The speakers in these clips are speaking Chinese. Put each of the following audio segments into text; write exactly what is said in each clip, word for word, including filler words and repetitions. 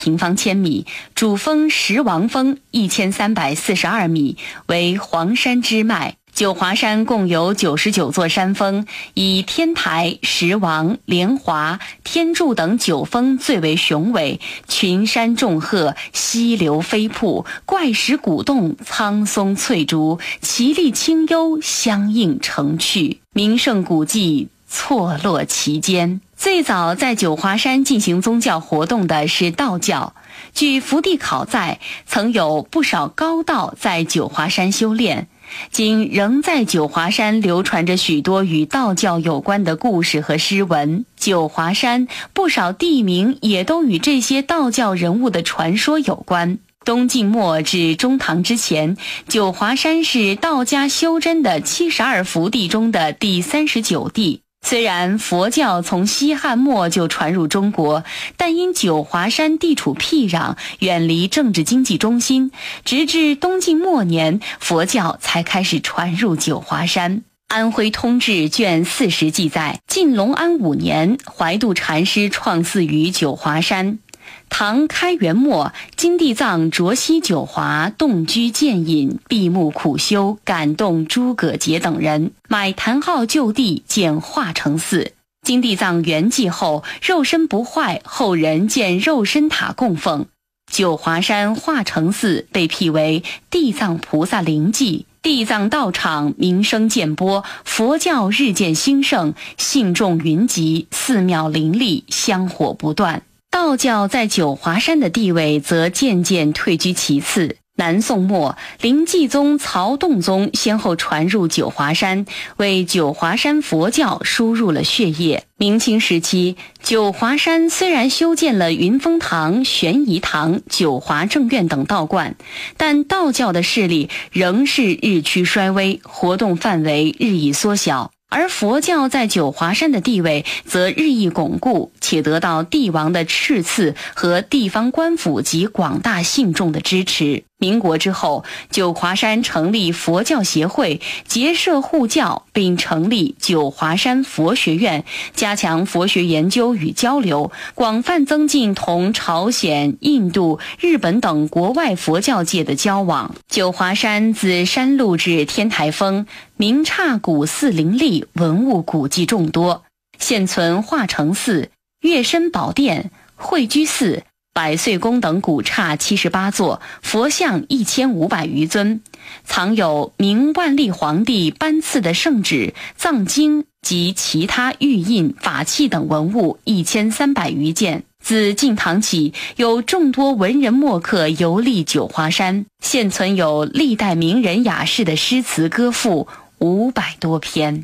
平方千米，主峰石王峰一千三百四十二米，为黄山支脉。九华山共有九十九座山峰，以天台、石王、莲华、天柱等九峰最为雄伟，群山众壑，溪流飞瀑，怪石古洞，苍松翠竹，奇丽清幽，相映成趣，名胜古迹错落其间。最早在九华山进行宗教活动的是道教，据福地考载，曾有不少高道在九华山修炼。今仍在九华山流传着许多与道教有关的故事和诗文，九华山不少地名也都与这些道教人物的传说有关。东晋末至中唐之前，九华山是道家修真的七十二福地中的第三十九地。虽然佛教从西汉末就传入中国，但因九华山地处僻壤，远离政治经济中心，直至东晋末年，佛教才开始传入九华山。安徽通志卷四十记载，晋隆安五年，怀度禅师创寺于九华山。唐开元末，金地藏着西九华，动居渐隐，闭目苦修，感动诸葛节等人，买坛号就地，建化成寺。金地藏圆寂后，肉身不坏，后人建肉身塔供奉。九华山化成寺被辟为地藏菩萨灵迹，地藏道场名声渐播，佛教日渐兴盛，信众云集，寺庙林立，香火不断。道教在九华山的地位则渐渐退居其次。南宋末，临济宗、曹洞宗先后传入九华山，为九华山佛教输入了血液。明清时期，九华山虽然修建了云峰堂、玄仪堂、九华正院等道观，但道教的势力仍是日趋衰微，活动范围日益缩小。而佛教在九华山的地位则日益巩固，且得到帝王的敕赐和地方官府及广大信众的支持。民国之后，九华山成立佛教协会，结社护教，并成立九华山佛学院，加强佛学研究与交流，广泛增进同朝鲜、印度、日本等国外佛教界的交往。九华山自山路至天台峰，名刹古寺林立，文物古迹众多，现存化成寺、月深宝殿、慧居寺、百岁宫等古刹七十八座，佛像一千五百余尊，藏有明万历皇帝颁赐的圣旨、藏经及其他玉印、法器等文物一千三百余件。自晋唐起，有众多文人墨客游历九华山，现存有历代名人雅士的诗词歌赋五百多篇。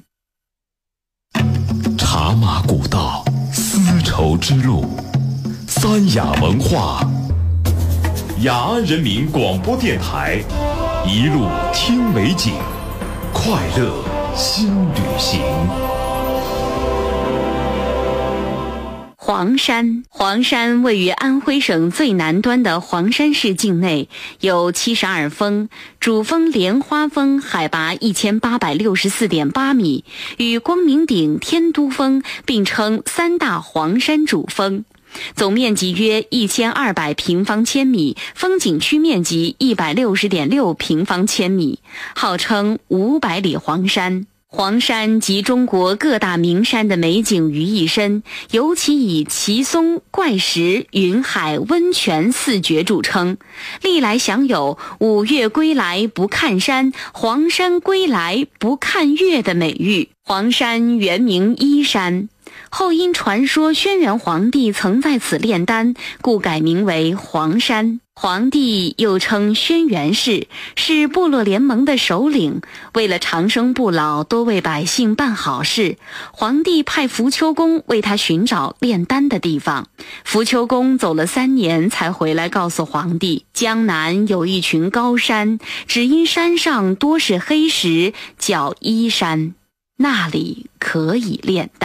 茶马古道，丝绸之路，三雅文化，雅安人民广播电台，一路听美景，快乐新旅行。 黄山，黄山位于安徽省最南端的黄山市境内，有七十二峰，主峰莲花峰海拔一千八百六十四点八米，与光明顶、天都峰并称三大黄山主峰。总面积约一千二百平方千米，风景区面积一百六十点六平方千米，号称五百里黄山。黄山集中国各大名山的美景于一身，尤其以奇松、怪石、云海、温泉四绝著称，历来享有五岳归来不看山，黄山归来不看岳的美誉。黄山原名依山，后因传说轩辕皇帝曾在此炼丹，故改名为黄山。皇帝又称轩辕氏，是部落联盟的首领，为了长生不老，多为百姓办好事，皇帝派扶丘公为他寻找炼丹的地方。扶丘公走了三年才回来告诉皇帝，江南有一群高山，只因山上多是黑石，叫依山，那里可以炼丹。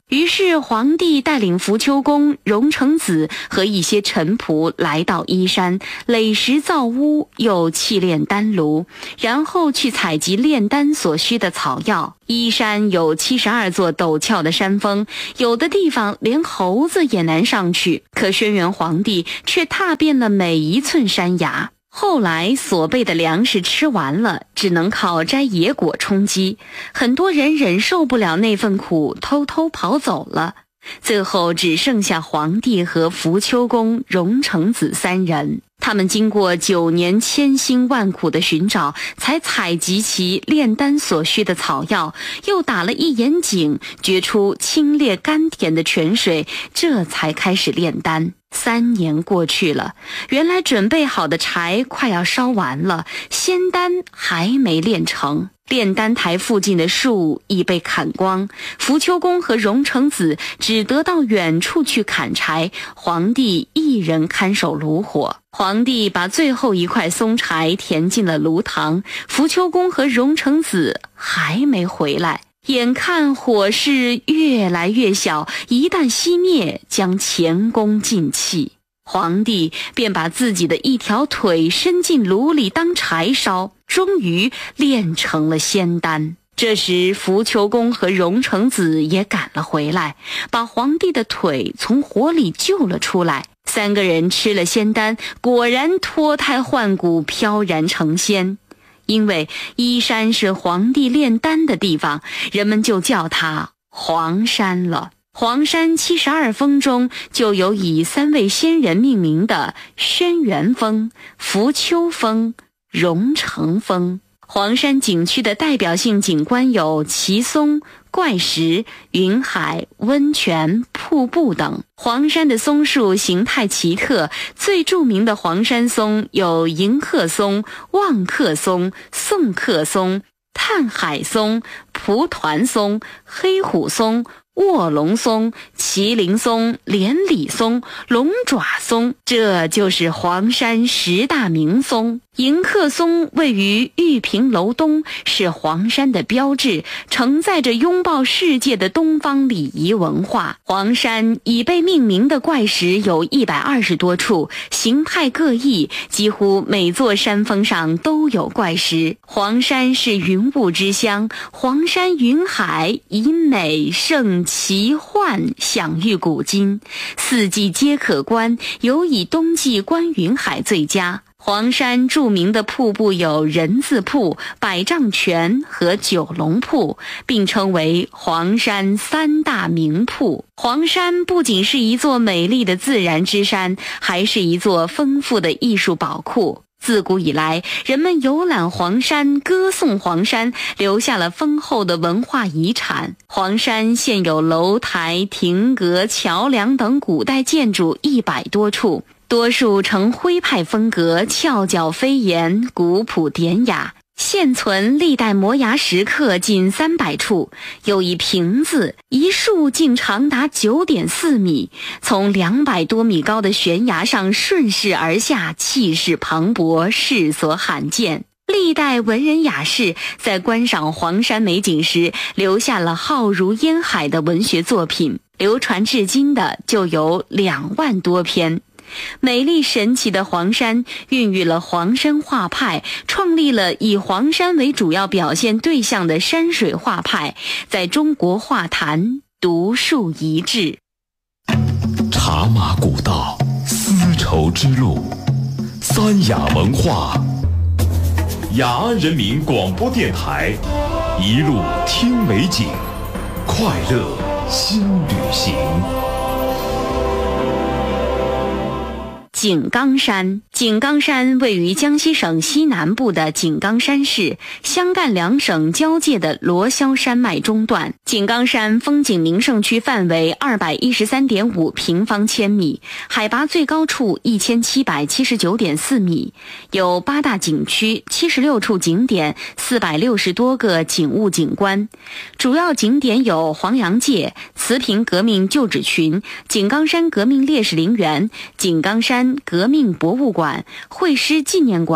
于是皇帝带领扶秋公、荣成子和一些臣仆来到依山，垒石造屋，又砌炼丹炉，然后去采集炼丹所需的草药。依山有七十二座陡峭的山峰，有的地方连猴子也难上去，可轩辕皇帝却踏遍了每一寸山崖。后来所备的粮食吃完了，只能靠摘野果充饥，很多人忍受不了那份苦，偷偷跑走了。最后只剩下皇帝和扶秋公、荣成子三人，他们经过九年千辛万苦的寻找，才采集其炼丹所需的草药，又打了一眼井，掘出清冽甘甜的泉水，这才开始炼丹。三年过去了，原来准备好的柴快要烧完了，仙丹还没炼成。炼丹台附近的树已被砍光，扶秋公和荣成子只得到远处去砍柴，皇帝一人看守炉火。皇帝把最后一块松柴填进了炉膛，扶秋公和荣成子还没回来。眼看火势越来越小，一旦熄灭，将前功尽弃。皇帝便把自己的一条腿伸进炉里当柴烧，终于炼成了仙丹。这时扶秋公和荣成子也赶了回来，把皇帝的腿从火里救了出来。三个人吃了仙丹，果然脱胎换骨，飘然成仙。因为依山是皇帝炼丹的地方，人们就叫它黄山了。黄山七十二峰中就有以三位仙人命名的轩辕峰、扶秋峰、荣成峰。黄山景区的代表性景观有奇松、怪石、云海、温泉、瀑布等。黄山的松树形态奇特，最著名的黄山松有迎鹤松、望客松、宋客松、探海松、蒲团松、黑虎松、卧龙松、麒麟松、连理松、龙爪松，这就是黄山十大名松。迎客松位于玉屏楼东，是黄山的标志，承载着拥抱世界的东方礼仪文化。黄山已被命名的怪石有一百二十多处，形态各异，几乎每座山峰上都有怪石。黄山是云雾之乡，黄山云海以美胜奇幻享誉古今，四季皆可观，尤以冬季观云海最佳。黄山著名的瀑布有人字瀑、百丈泉和九龙瀑，并称为黄山三大名瀑。黄山不仅是一座美丽的自然之山，还是一座丰富的艺术宝库。自古以来，人们游览黄山，歌颂黄山，留下了丰厚的文化遗产。黄山现有楼台、亭阁、桥梁等古代建筑一百多处，多数呈徽派风格，翘角飞檐，古朴典雅。现存历代摩崖石刻近三百处，有一瓶子，一树竟长达 九点四米，从两百多米高的悬崖上顺势而下，气势磅礴，世所罕见。历代文人雅士在观赏黄山美景时，留下了浩如烟海的文学作品，流传至今的就有两万多篇。美丽神奇的黄山孕育了黄山画派，创立了以黄山为主要表现对象的山水画派，在中国画坛独树一帜。 茶马古道，丝绸之路，三雅文化，雅安人民广播电台，一路听美景，快乐新旅行。 井冈山，井冈山位于江西省西南部的井冈山市，湘赣两省交界的罗霄山脉中段。井冈山风景名胜区范围 二百一十三点五平方千米，海拔最高处 一千七百七十九点四米，有八大景区、七十六处景点、四百六十多个景物景观。主要景点有黄杨界、慈平革命旧址群、井冈山革命烈士陵园、井冈山革命博物馆、会师纪念馆、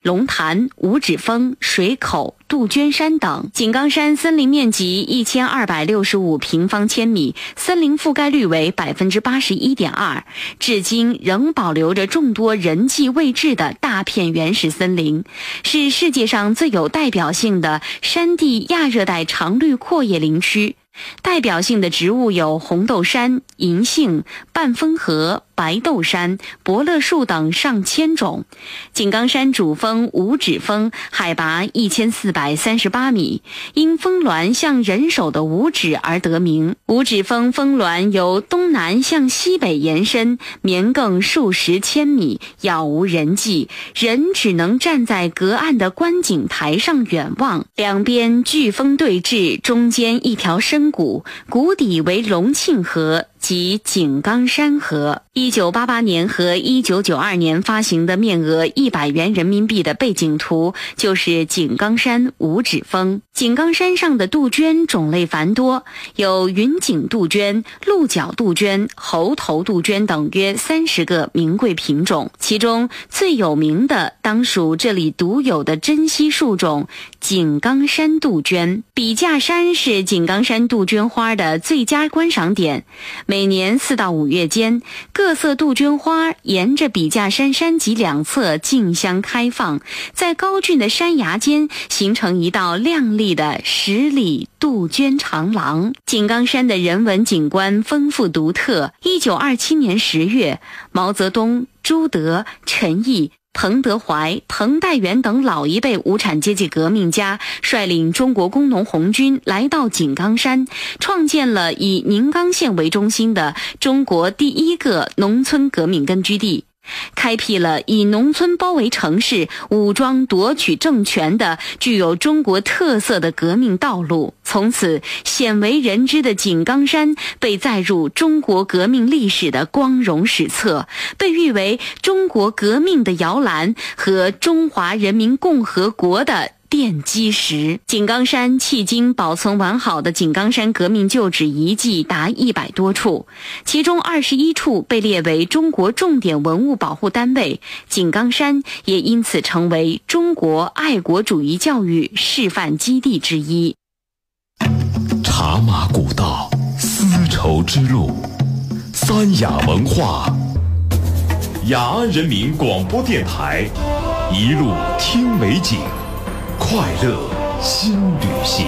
龙潭、五指峰、水口、杜鹃山等。井冈山森林面积一千二百六十五平方千米，森林覆盖率为百分之八十一点二，至今仍保留着众多人迹未至的大片原始森林，是世界上最有代表性的山地亚热带常绿阔叶林区。代表性的植物有红豆杉、银杏、半风荷、白豆杉、伯乐树等上千种。井冈山主峰五指峰海拔一千四百三十八米，因峰峦像人手的五指而得名。五指峰峰峦由东南向西北延伸，绵亘数十千米，杳无人迹，人只能站在隔岸的观景台上远望。两边巨峰对峙，中间一条深谷，谷底为龙庆河及井冈山河。一九八八年和一九九二年发行的面额一百元人民币的背景图就是井冈山五指峰。井冈山上的杜鹃种类繁多，有云锦杜鹃、鹿角杜鹃、猴头杜鹃等约三十个名贵品种，其中最有名的当属这里独有的珍稀树种井冈山杜鹃。笔架山是井冈山杜鹃花的最佳观赏点，每年四到五月间，各色杜鹃花沿着笔架山山脊两侧竞相开放，在高峻的山崖间形成一道亮丽的十里杜鹃长廊。井冈山的人文景观丰富独特。一九二七年十月，毛泽东、朱德、陈毅、彭德怀、滕代元等老一辈无产阶级革命家率领中国工农红军来到井冈山，创建了以宁冈县为中心的中国第一个农村革命根据地，开辟了以农村包围城市、武装夺取政权的具有中国特色的革命道路。从此，鲜为人知的井冈山被载入中国革命历史的光荣史册，被誉为中国革命的摇篮和中华人民共和国的奠基石。井冈山迄今保存完好的井冈山革命旧址遗迹达一百多处，其中二十一处被列为中国重点文物保护单位，井冈山也因此成为中国爱国主义教育示范基地之一。 茶马古道，丝绸之路，三雅文化，雅安人民广播电台，一路听美景，快乐新旅行。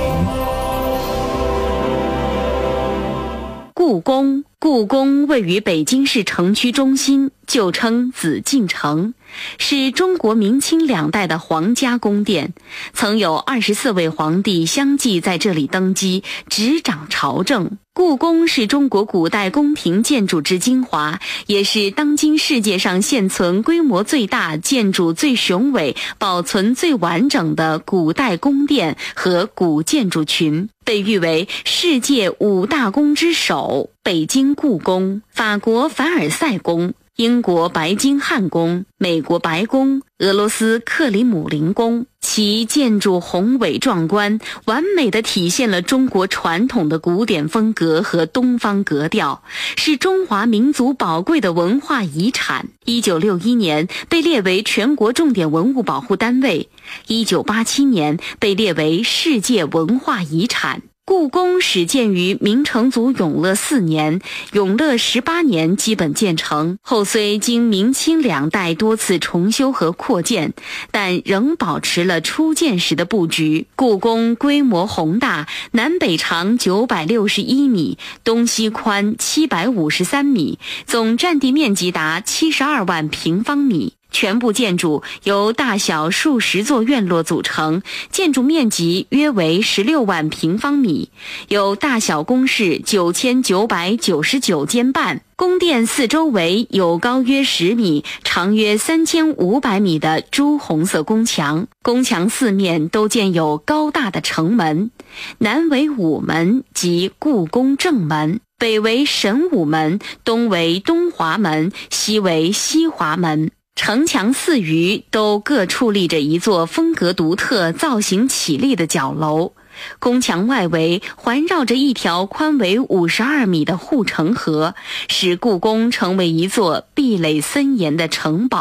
故宫，故宫位于北京市城区中心，旧称紫禁城，是中国明清两代的皇家宫殿，曾有二十四位皇帝相继在这里登基，执掌朝政。故宫是中国古代宫廷建筑之精华，也是当今世界上现存规模最大、建筑最雄伟、保存最完整的古代宫殿和古建筑群，被誉为世界五大宫之首。北京故宫、法国凡尔赛宫、英国白金汉宫、美国白宫、俄罗斯克里姆林宫，其建筑宏伟壮观，完美地体现了中国传统的古典风格和东方格调，是中华民族宝贵的文化遗产。一九六一年被列为全国重点文物保护单位，一九八七年被列为世界文化遗产。故宫始建于明成祖永乐四年，永乐十八年基本建成，后虽经明清两代多次重修和扩建，但仍保持了初建时的布局。故宫规模宏大，南北长九百六十一米，东西宽七百五十三米，总占地面积达七十二万平方米。全部建筑由大小数十座院落组成，建筑面积约为十六万平方米，有大小宫室九千九百九十九间半。宫殿四周围有高约十米、长约三千五百米的朱红色宫墙，宫墙四面都建有高大的城门，南为午门即故宫正门，北为神武门，东为东华门，西为西华门。城墙四隅都各矗立着一座风格独特、造型绮丽的角楼，宫墙外围环绕着一条宽为五十二米的护城河，使故宫成为一座壁垒森严的城堡。故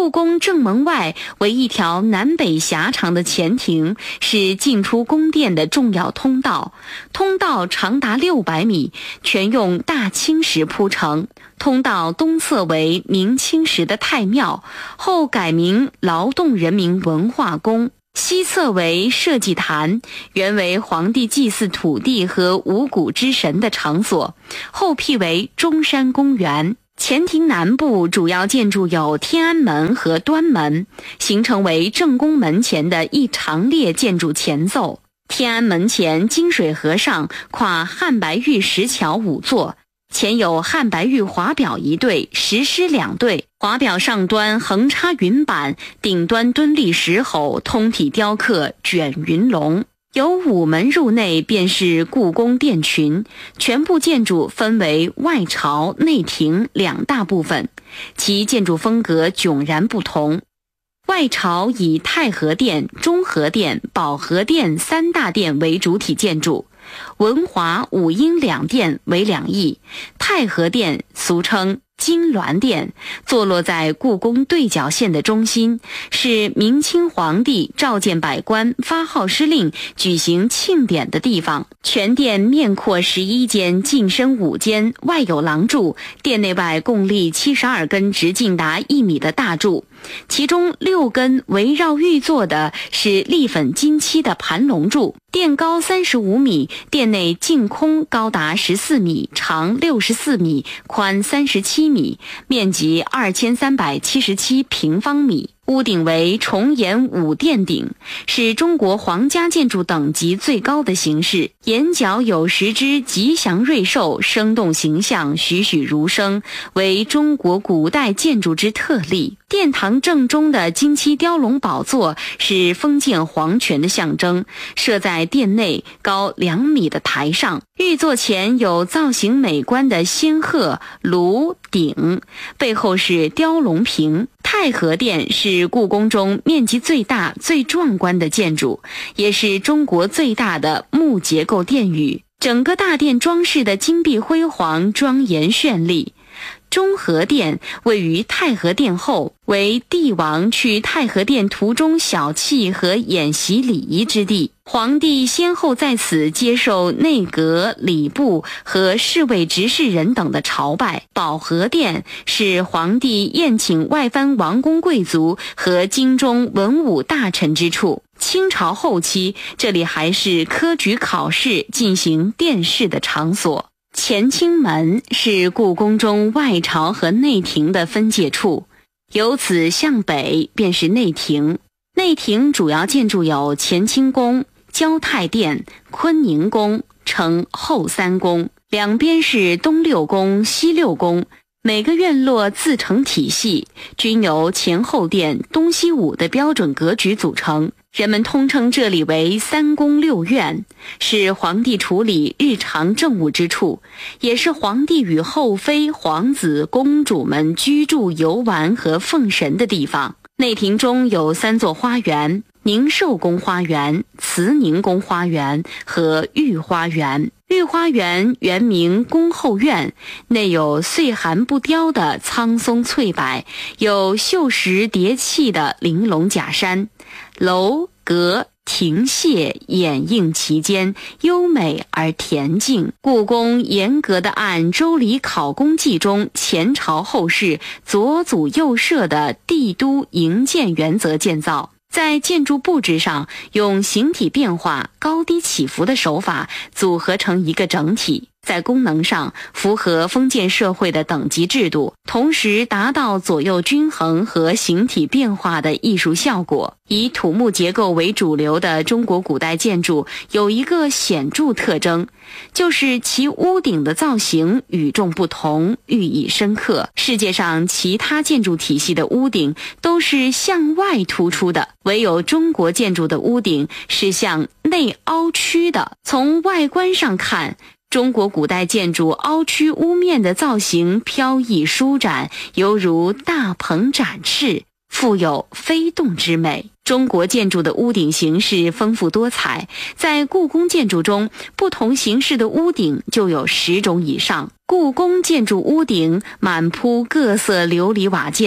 故宫正门外为一条南北狭长的前庭，是进出宫殿的重要通道，通道长达六百米，全用大青石铺成。通道东侧为明清时的太庙，后改名劳动人民文化宫，西侧为社稷坛，原为皇帝祭祀土地和五谷之神的场所，后辟为中山公园。前庭南部主要建筑有天安门和端门，形成为正宫门前的一长列建筑前奏。天安门前金水河上跨汉白玉石桥五座，前有汉白玉华表一对，石狮两对，华表上端横插云板，顶端敦立石猴，通体雕刻卷云龙。由午门入内便是故宫殿群，全部建筑分为外朝、内庭两大部分，其建筑风格迥然不同。外朝以太和殿、中和殿、保和殿三大殿为主体建筑，文华、武英两殿为两翼。太和殿俗称金銮殿，坐落在故宫对角线的中心，是明清皇帝召见百官、发号施令、举行庆典的地方。全殿面阔十一间，进深五间，外有廊柱，殿内外共立七十二根直径达一米的大柱，其中六根围绕玉座的是立粉金漆的盘龙柱。殿高三十五米，殿内净空高达十四米，长六十四米，宽三十七米，面积二千三百七十七平方米。屋顶为重檐五殿顶，是中国皇家建筑等级最高的形式。檐角有十只吉祥瑞兽，生动形象，栩栩如生，为中国古代建筑之特例。殿堂正中的金漆雕龙宝座是封建皇权的象征，设在殿内高两米的台上。玉座前有造型美观的仙鹤、炉、鼎，背后是雕龙屏。太和殿是故宫中面积最大、最壮观的建筑，也是中国最大的木结构殿宇。整个大殿装饰的金碧辉煌、庄严绚丽。中和殿位于太和殿后，为帝王去太和殿途中小憩和演习礼仪之地。皇帝先后在此接受内阁、礼部和侍卫执事人等的朝拜。保和殿是皇帝宴请外藩王公贵族和京中文武大臣之处。清朝后期，这里还是科举考试进行殿试的场所。乾清门是故宫中外朝和内廷的分界处，由此向北便是内廷。内廷主要建筑有乾清宫、交泰殿、坤宁宫，称后三宫，两边是东六宫、西六宫，每个院落自成体系，均由前后殿、东西午的标准格局组成。人们通称这里为三宫六院，是皇帝处理日常政务之处，也是皇帝与后妃、皇子、公主们居住、游玩和奉神的地方。内廷中有三座花园：宁寿宫花园、慈宁宫花园和御花园。御花园原名宫后院，内有岁寒不凋的苍松翠柏，有绣石叠砌的玲珑假山，楼阁亭榭掩映其间，优美而恬静。故宫严格的按《周礼考工记》中前朝后世左祖右摄的帝都营建原则建造，在建筑布置上用形体变化、高低起伏的手法组合成一个整体，在功能上符合封建社会的等级制度，同时达到左右均衡和形体变化的艺术效果。以土木结构为主流的中国古代建筑有一个显著特征，就是其屋顶的造型与众不同，寓意深刻。世界上其他建筑体系的屋顶都是向外突出的，唯有中国建筑的屋顶是向内凹曲的。从外观上看，中国古代建筑凹曲屋面的造型飘逸舒展，犹如大鹏展翅，富有飞动之美。中国建筑的屋顶形式丰富多彩，在故宫建筑中，不同形式的屋顶就有十种以上。故宫建筑屋顶满铺各色琉璃瓦件，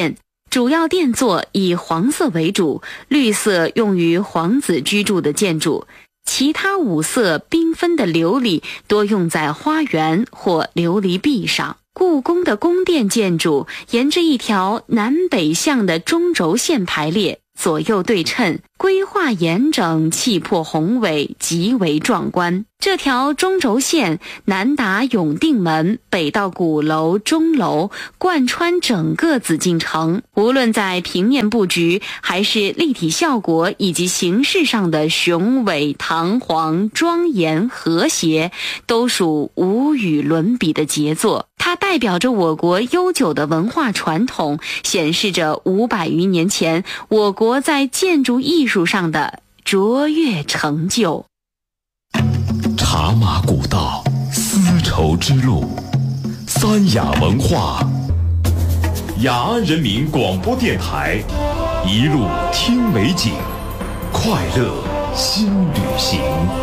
主要殿座以黄色为主，绿色用于皇子居住的建筑，其他五色缤纷的琉璃多用在花园或琉璃壁上。故宫的宫殿建筑沿着一条南北向的中轴线排列，左右对称，规划严整，气魄宏伟，极为壮观。这条中轴线南达永定门，北到鼓楼、钟楼，贯穿整个紫禁城。无论在平面布局还是立体效果以及形式上的雄伟、堂皇、庄严、和谐，都属无与伦比的杰作。它代表着我国悠久的文化传统，显示着五百余年前我国在建筑艺术上的卓越成就。 茶马古道，丝绸之路，三雅文化，雅安人民广播电台，一路听美景，快乐新旅行。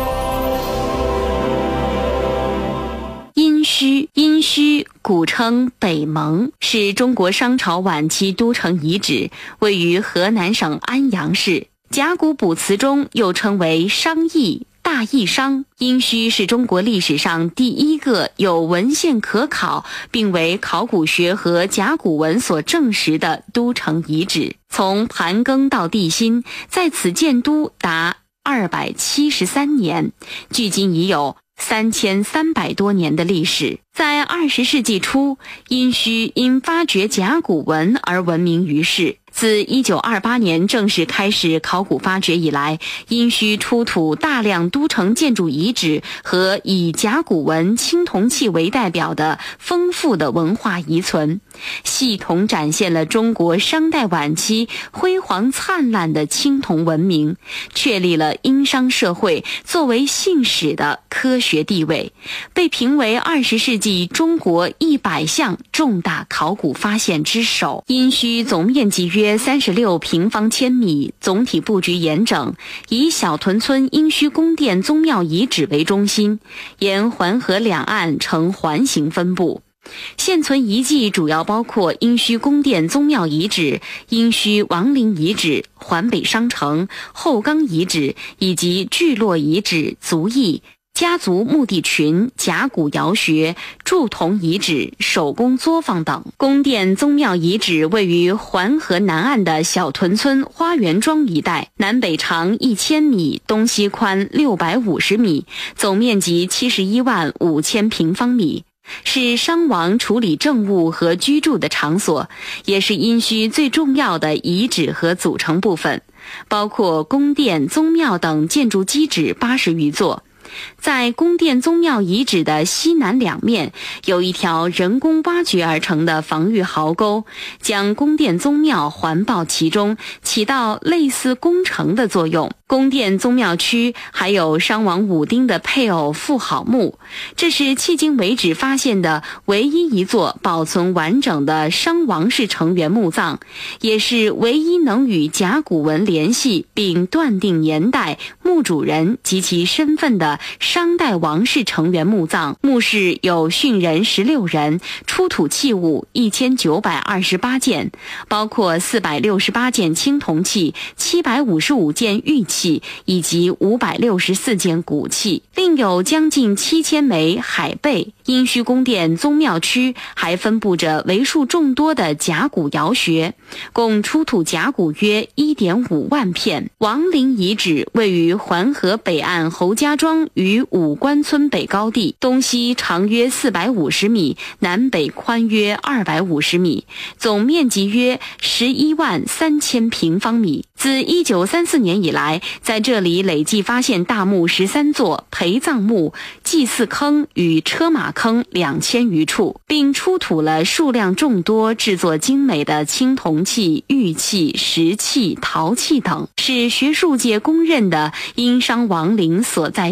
殷墟，殷墟古称北蒙，是中国商朝晚期都城遗址，位于河南省安阳市。甲骨卜辞中又称为商邑、大邑商。殷墟是中国历史上第一个有文献可考并为考古学和甲骨文所证实的都城遗址。从盘庚到帝辛，在此建都达二百七十三年，距今已有三千三百多年的历史。在二十世纪初，殷墟因发掘甲骨文而闻名于世。自一九二八年正式开始考古发掘以来，殷墟出土大量都城建筑遗址和以甲骨文、青铜器为代表的丰富的文化遗存，系统展现了中国商代晚期辉煌灿烂的青铜文明，确立了殷商社会作为信史的科学地位，被评为二十世纪中国一百项重大考古发现之首。殷墟总面积约三十六平方千米，总体布局严整，以小屯村殷墟宫殿宗庙遗址为中心，沿环河两岸呈环形分布。现存遗迹主要包括殷墟宫殿宗庙遗址、殷墟王陵遗址、环北商城、后冈遗址以及聚落遗址、族裔、家族墓地群、甲骨窑穴、铸铜遗址、手工作坊等。宫殿宗庙遗址位于环河南岸的小屯村花园庄一带，南北长一千米，东西宽六百五十米，总面积七十一万五千平方米，是商王处理政务和居住的场所，也是殷墟最重要的遗址和组成部分，包括宫殿、宗庙等建筑基址八十余座。在宫殿宗庙遗址的西南两面，有一条人工挖掘而成的防御壕沟，将宫殿宗庙环抱其中，起到类似宫城的作用。宫殿宗庙区还有商王武丁的配偶妇好墓，这是迄今为止发现的唯一一座保存完整的商王室成员墓葬，也是唯一能与甲骨文联系并断定年代、墓主人及其身份的商代王室成员墓葬。墓室有殉人十六人，出土器物一千九百二十八件，包括四百六十八件青铜器、七百五十五件玉器以及五百六十四件骨器，另有将近七千枚海贝。殷墟宫殿宗庙区还分布着为数众多的甲骨窑穴，共出土甲骨约 一点五万片。王陵遗址位于环河北岸侯家庄与武关村北高地，东西长约四百五十米，南北宽约二百五十米，总面积约十一万三千平方米。自一九三四年以来，在这里累计发现大墓十三座、陪葬墓、祭祀坑与车马坑两千余处，并出土了数量众多、制作精美的青铜器、玉器、石器、陶器等，是学术界公认的殷商王陵所在地。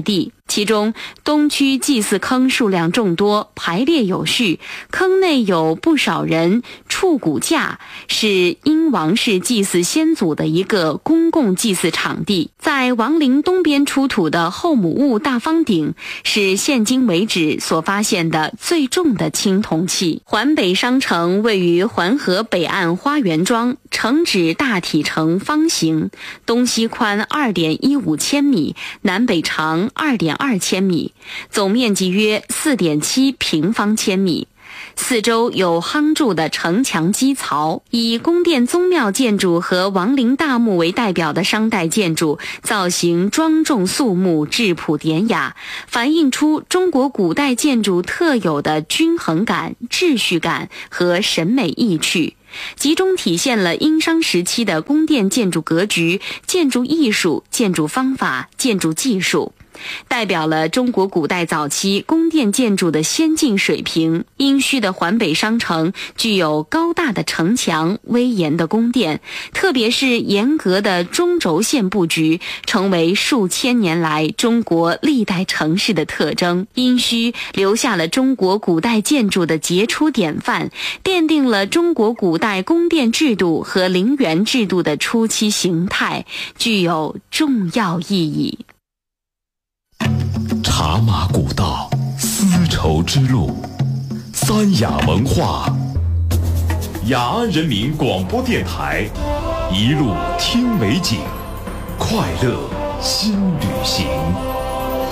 其中东区祭祀坑数量众多，排列有序，坑内有不少人触骨架，是殷王室祭祀先祖的一个公共祭祀场地。在王陵东边出土的后母戊大方鼎，是现今为止所发现的最重的青铜器。环北商城位于环河北岸花园庄，城址大体呈方形，东西宽 二点一五千米，南北长 二点二千米，总面积约 四点七平方千米。四周有夯筑的城墙基槽，以宫殿宗庙建筑和王陵大墓为代表的商代建筑，造型庄重肃穆，质朴典雅，反映出中国古代建筑特有的均衡感、秩序感和审美意趣，集中体现了殷商时期的宫殿建筑格局、建筑艺术、建筑方法、建筑技术，代表了中国古代早期宫殿建筑的先进水平。殷墟的环北商城具有高大的城墙、威严的宫殿，特别是严格的中轴线布局，成为数千年来中国历代城市的特征。殷墟留下了中国古代建筑的杰出典范，奠定了中国古代宫殿制度和陵园制度的初期形态，具有重要意义。 茶马古道，丝绸之路，三雅文化，雅安人民广播电台，一路听美景，快乐新旅行。